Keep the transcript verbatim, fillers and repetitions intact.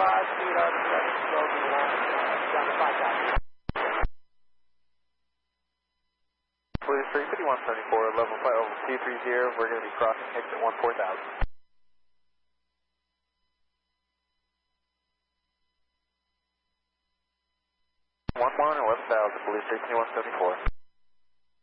five feet out of seven, twelve to one, down to five thousand. Blue three fifty-one seventy-four, level five, level two three zero, we're going to be crossing exit one four thousand. one one, eleven thousand, Blue three fifty-one seventy-four.